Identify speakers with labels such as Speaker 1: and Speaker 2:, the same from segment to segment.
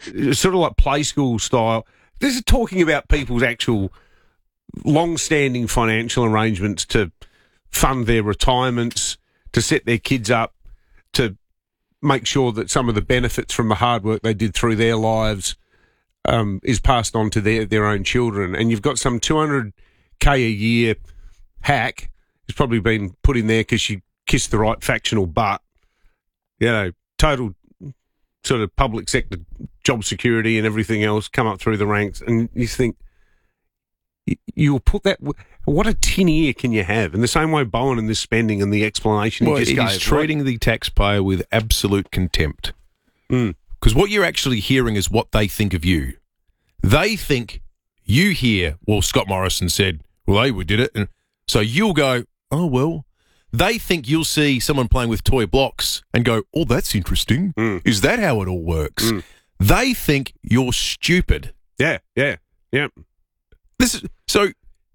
Speaker 1: sort of like play school style. This is talking about people's actual long-standing financial arrangements to fund their retirements, to set their kids up, to make sure that some of the benefits from the hard work they did through their lives is passed on to their own children. And you've got some 200K a year hack who's probably been put in there because she kissed the right factional butt. You know, total sort of public sector job security and everything else come up through the ranks. And you think, you'll put that... What a tin ear can you have? In the same way Bowen and this spending and the explanation he just gave.
Speaker 2: He's treating the taxpayer with absolute contempt. Because what you're actually hearing is what they think of you. They think you hear, well, Scott Morrison said, well, hey, we did it. And so you'll go, oh, well. They think you'll see someone playing with toy blocks and go, oh, that's interesting. Is that how it all works? They think you're stupid.
Speaker 1: Yeah.
Speaker 2: This is so.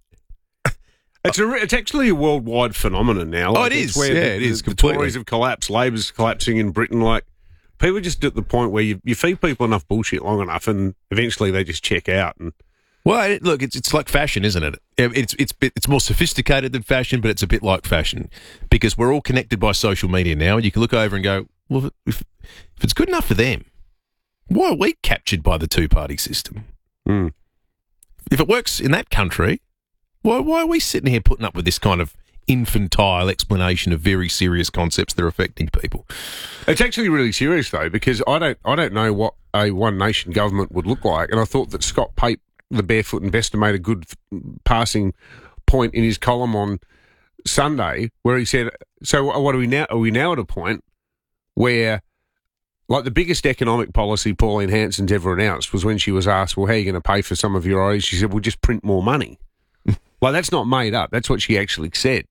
Speaker 1: It's actually a worldwide phenomenon now.
Speaker 2: It is.
Speaker 1: Where
Speaker 2: it is.
Speaker 1: The Tories have collapsed. Labor's collapsing in Britain. Like, people are just at the point where you feed people enough bullshit long enough, and eventually they just check out. And
Speaker 2: well, look, it's like fashion, isn't it? It's more sophisticated than fashion, but it's a bit like fashion because we're all connected by social media now, and you can look over and go, well, if it's good enough for them, why are we captured by the two-party system? If it works in that country, why are we sitting here putting up with this kind of infantile explanation of very serious concepts that are affecting people?
Speaker 1: It's actually really serious, though, because I don't know what a one nation government would look like, and I thought that Scott Pape, the Barefoot Investor, made a good passing point in his column on Sunday, where he said, "So what are we now? Are we now at a point where?" Like the biggest economic policy Pauline Hanson's ever announced was when she was asked, well, how are you going to pay for some of your ideas? She said, well, just print more money. Like, that's not made up. That's what she actually said.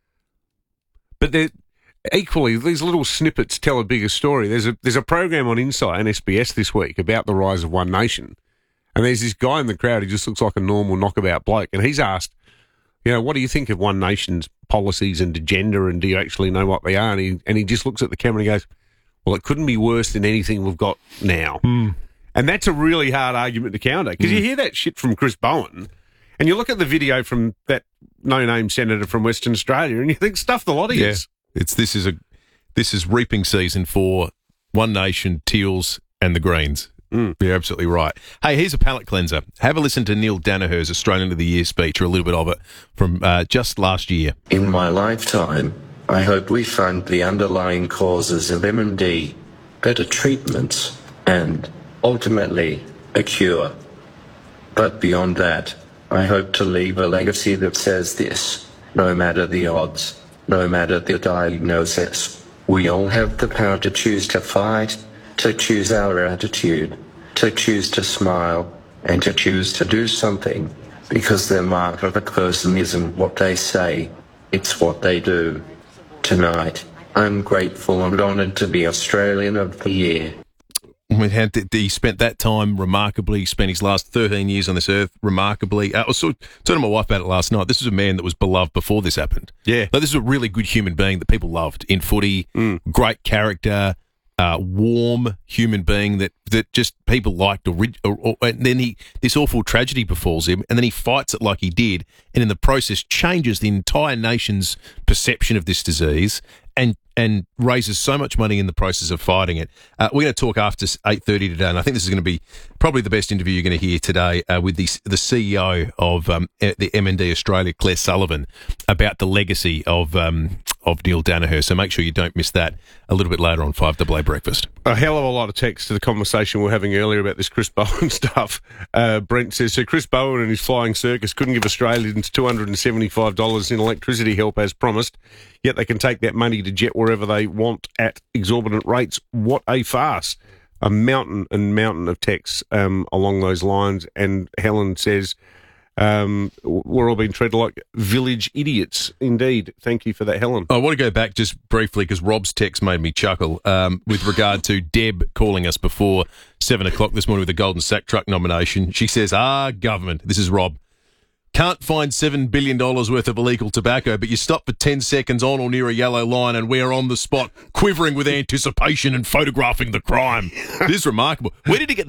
Speaker 1: But equally, these little snippets tell a bigger story. There's a program on Insight and SBS this week about the rise of One Nation. And there's this guy in the crowd who just looks like a normal knockabout bloke. And he's asked, you know, what do you think of One Nation's policies and agenda, and do you actually know what they are? And he just looks at the camera and he goes, well, it couldn't be worse than anything we've got now. And that's a really hard argument to counter, because you hear that shit from Chris Bowen, and you look at the video from that no-name senator from Western Australia, and you think, stuff the lot of you.
Speaker 2: This is reaping season for One Nation, Teals, and the Greens. You're absolutely right. Hey, here's a palate cleanser. Have a listen to Neil Danaher's Australian of the Year speech, or a little bit of it, from just last year.
Speaker 3: In my lifetime, I hope we find the underlying causes of MND, better treatments, and, ultimately, a cure. But beyond that, I hope to leave a legacy that says this: no matter the odds, no matter the diagnosis, we all have the power to choose to fight, to choose our attitude, to choose to smile, and to choose to do something, because the mark of a person isn't what they say, it's what they do. Tonight, I'm grateful and honoured to be Australian of the Year.
Speaker 2: He spent that time remarkably. He spent his last 13 years on this earth remarkably. I was talking to my wife about it last night. This was a man that was beloved before this happened.
Speaker 1: Yeah.
Speaker 2: Like, this is a really good human being that people loved in footy. Great character, warm human being that just people liked. And then this awful tragedy befalls him, and then he fights it like he did, and in the process changes the entire nation's perception of this disease, and raises so much money in the process of fighting it. We're going to talk after 8:30 today, and I think this is going to be probably the best interview you're going to hear today with the CEO of the MND Australia, Claire Sullivan, about the legacy of Neil Danaher. So make sure you don't miss that a little bit later on 5AA Breakfast.
Speaker 1: A hell of a lot of text to the conversation we were having earlier about this Chris Bowen stuff. Brent says, so Chris Bowen and his flying circus couldn't give Australians $275 in electricity help as promised, yet they can take that money to jet wherever they want at exorbitant rates. What a farce. A mountain of texts along those lines. And Helen says, we're all being treated like village idiots. Indeed. Thank you for that, Helen.
Speaker 2: I want to go back just briefly because Rob's text made me chuckle with regard to Deb calling us before 7 o'clock this morning with the Golden Sack Truck nomination. She says, government, this is Rob, can't find $7 billion worth of illegal tobacco, but you stop for 10 seconds on or near a yellow line and we're on the spot, quivering with anticipation and photographing the crime. This is remarkable. Where did he get